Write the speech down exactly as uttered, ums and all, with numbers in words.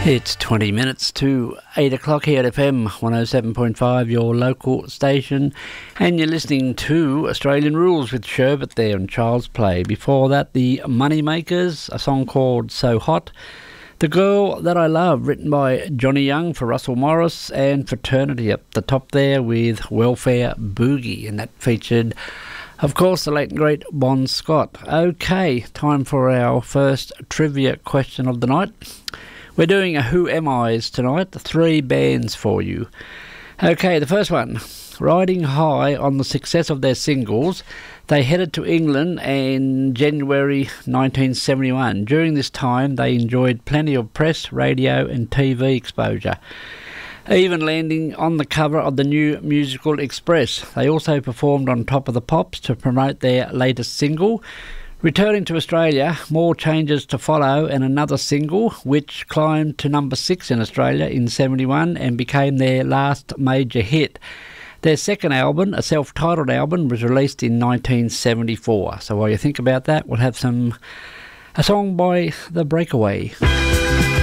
It's twenty minutes to eight o'clock here at F M one oh seven point five, your local station, and you're listening to Australian Rules with Sherbet there on Child's Play. Before that, the Moneymakers, a song called So Hot. The Girl That I Love, written by Johnny Young for Russell Morris, and Fraternity up the top there with Welfare Boogie, and that featured, of course, the late and great Bon Scott. Okay, time for our first trivia question of the night. We're doing a Who Am I's tonight, three bands for you. Okay, the first one. Riding high on the success of their singles, they headed to England in January nineteen seventy-one. During this time, they enjoyed plenty of press, radio and T V exposure, even landing on the cover of the New Musical Express. They also performed on Top of the Pops to promote their latest single. Returning to Australia, more changes to follow, and another single, which climbed to number six in Australia in seventy-one and became their last major hit. Their second album, a self-titled album, was released in nineteen seventy-four. So while you think about that, we'll have some a song by The Breakaway.